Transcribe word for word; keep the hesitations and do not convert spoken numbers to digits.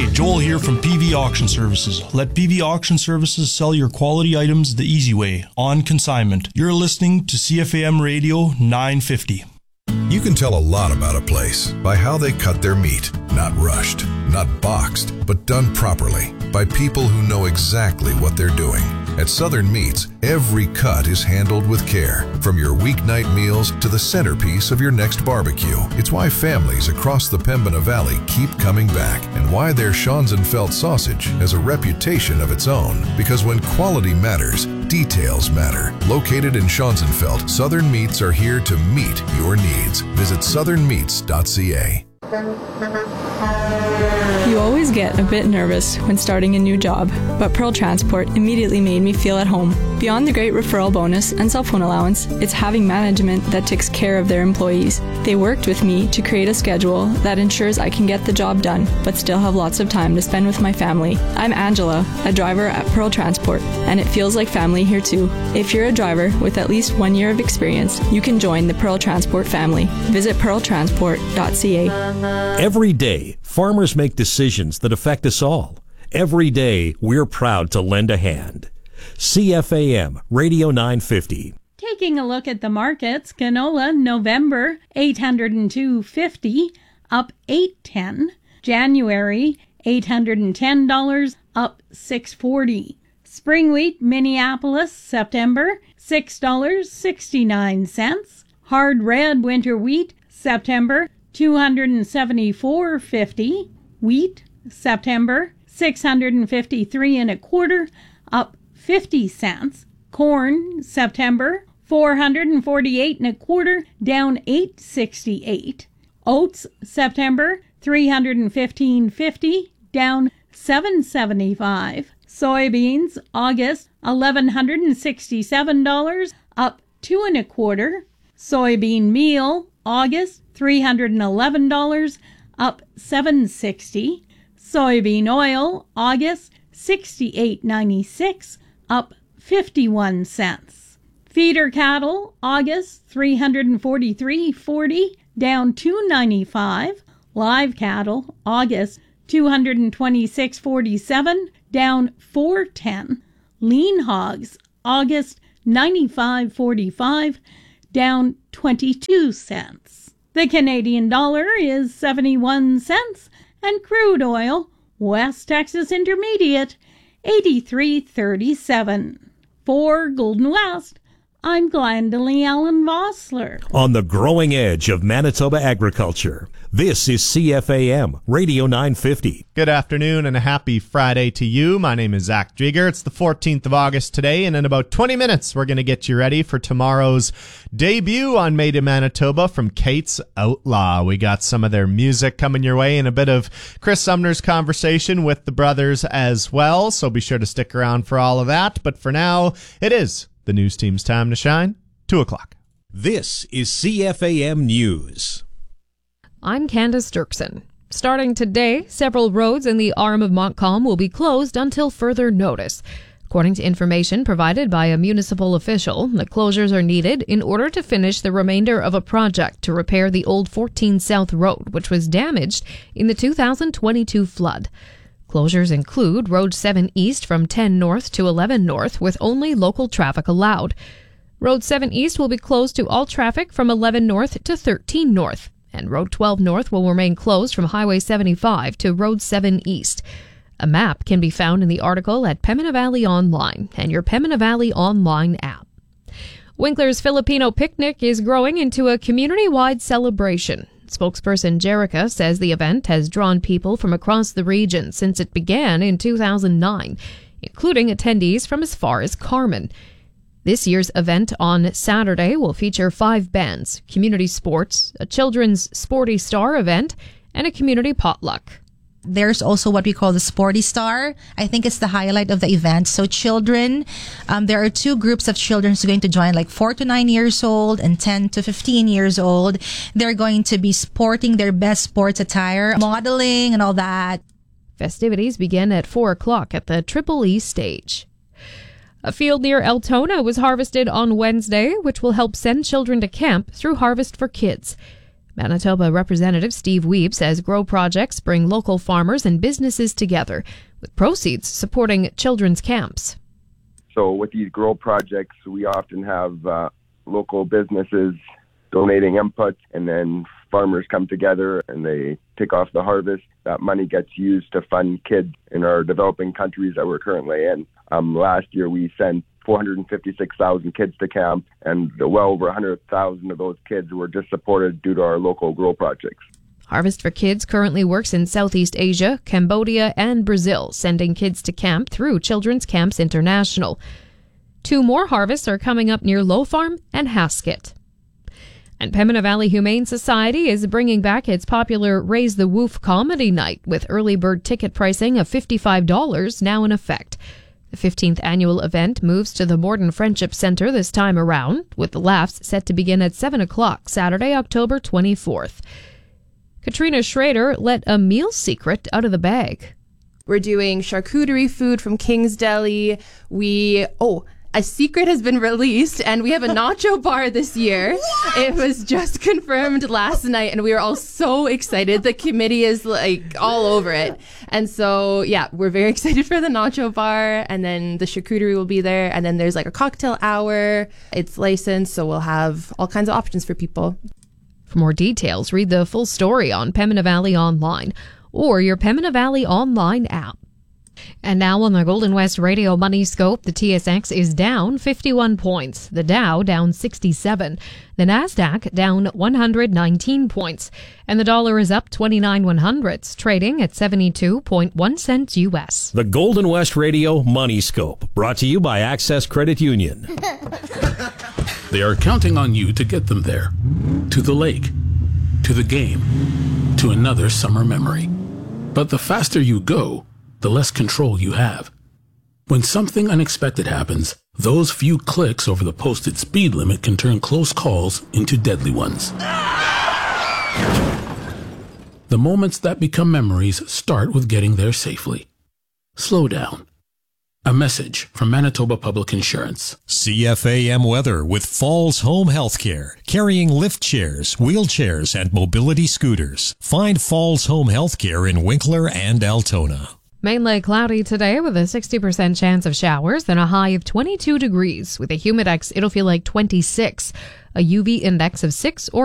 Hey, Joel here from P V Auction Services. Let P V Auction Services sell your quality items the easy way, on consignment. You're listening to C F A M Radio nine fifty. You can tell a lot about a place by how they cut their meat. Not rushed, not boxed, but done properly by people who know exactly what they're doing. At Southern Meats, every cut is handled with care, from your weeknight meals to the centerpiece of your next barbecue. It's why families across the Pembina Valley keep coming back, and why their Schonzenfeld sausage has a reputation of its own. Because when quality matters, details matter. Located in Schonzenfeld, Southern Meats are here to meet your needs. Visit southern meats dot c a. You always get a bit nervous when starting a new job, but Pearl Transport immediately made me feel at home. Beyond the great referral bonus and cell phone allowance, it's having management that takes care of their employees. They worked with me to create a schedule that ensures I can get the job done, but still have lots of time to spend with my family. I'm Angela, a driver at Pearl Transport, and it feels like family here too. If you're a driver with at least one year of experience, you can join the Pearl Transport family. Visit pearl transport dot c a. Every day, farmers make decisions that affect us all. Every day, we're proud to lend a hand. C F A M Radio nine fifty. Taking a look at the markets, canola November eight hundred two fifty, up eight ten. January eight hundred ten dollars, up six forty. Spring wheat Minneapolis September six dollars and sixty-nine cents. Hard red winter wheat September two hundred seventy-four fifty. Wheat September six hundred fifty-three and a quarter, up fifty cents. Corn September four hundred forty-eight and a quarter, down eight sixty-eight. Oats September three hundred fifteen fifty, down seven seventy-five. Soybeans August eleven sixty-seven dollars, up two and a quarter. Soybean meal August three hundred eleven dollars, up seven sixty. Soybean oil August sixty-eight ninety-six, up fifty-one cents. Feeder cattle August three hundred forty-three forty, down two ninety-five. Live cattle August two hundred twenty-six forty-seven, down four ten. Lean hogs August ninety-five forty-five, down twenty-two cents. The Canadian dollar is seventy-one cents, and crude oil, West Texas Intermediate, eighty-three thirty-seven. For Golden West, I'm Glendalee Allen Vossler. On the growing edge of Manitoba agriculture, this is C F A M Radio nine fifty. Good afternoon and a happy Friday to you. My name is Zach Jigger. It's the fourteenth of August today, and in about twenty minutes, we're going to get you ready for tomorrow's debut on Made in Manitoba from Kate's Outlaw. We got some of their music coming your way and a bit of Chris Sumner's conversation with the brothers as well, so be sure to stick around for all of that. But for now, it is the news team's time to shine. Two o'clock. This is C F A M News. I'm Candace Dirksen. Starting today, several roads in the arm of Montcalm will be closed until further notice. According to information provided by a municipal official, the closures are needed in order to finish the remainder of a project to repair the old fourteen South Road, which was damaged in the two thousand twenty-two flood. Closures include Road seven East from ten North to eleven North, with only local traffic allowed. Road seven East will be closed to all traffic from eleven North to thirteen North, and Road twelve North will remain closed from Highway seventy-five to Road seven East. A map can be found in the article at Pembina Valley Online and your Pembina Valley Online app. Winkler's Filipino Picnic is growing into a community-wide celebration. Spokesperson Jerica says the event has drawn people from across the region since it began in two thousand nine, including attendees from as far as Carmen. This year's event on Saturday will feature five bands, community sports, a children's Sporty Star event, and a community potluck. There's also what we call the Sporty Star. I think it's the highlight of the event. So children, um, there are two groups of children who are going to join, like four to nine years old and ten to fifteen years old. They're going to be sporting their best sports attire, modeling and all that. Festivities begin at four o'clock at the Triple E stage. A field near Altona was harvested on Wednesday, which will help send children to camp through Harvest for Kids. Manitoba Representative Steve Wiebe says grow projects bring local farmers and businesses together, with proceeds supporting children's camps. So with these grow projects, we often have uh, local businesses donating input, and then farmers come together and they take off the harvest. That money gets used to fund kids in our developing countries that we're currently in. Um, last year, we sent four hundred fifty-six thousand kids to camp, and well over one hundred thousand of those kids were just supported due to our local grow projects. Harvest for Kids currently works in Southeast Asia, Cambodia, and Brazil, sending kids to camp through Children's Camps International. Two more harvests are coming up near Low Farm and Haskett. And Pembina Valley Humane Society is bringing back its popular Raise the Woof comedy night with early bird ticket pricing of fifty-five dollars now in effect. The fifteenth annual event moves to the Morden Friendship Centre this time around, with the laughs set to begin at seven o'clock Saturday, October twenty-fourth. Katrina Schrader let a meal secret out of the bag. We're doing charcuterie food from King's Deli. We, oh, a secret has been released, and we have a nacho bar this year. What? It was just confirmed last night, and we were all so excited. The committee is like all over it. And so, yeah, we're very excited for the nacho bar, and then the charcuterie will be there, and then there's like a cocktail hour. It's licensed, so we'll have all kinds of options for people. For more details, read the full story on Pembina Valley Online or your Pembina Valley Online app. And now on the Golden West Radio Money Scope, the T S X is down fifty-one points, the Dow down sixty-seven, the Nasdaq down one hundred nineteen points, and the dollar is up twenty-nine one hundredths, trading at seventy-two point one cents U S. The Golden West Radio Money Scope, brought to you by Access Credit Union. They are counting on you to get them there, to the lake, to the game, to another summer memory. But the faster you go, the less control you have. When something unexpected happens, those few clicks over the posted speed limit can turn close calls into deadly ones. The moments that become memories start with getting there safely. Slow down. A message from Manitoba Public Insurance. C F A M weather with Falls Home Healthcare, carrying lift chairs, wheelchairs, and mobility scooters. Find Falls Home Healthcare in Winkler and Altona. Mainly cloudy today with a sixty percent chance of showers, then a high of twenty-two degrees. With a humidex, it'll feel like twenty-six. A U V index of six or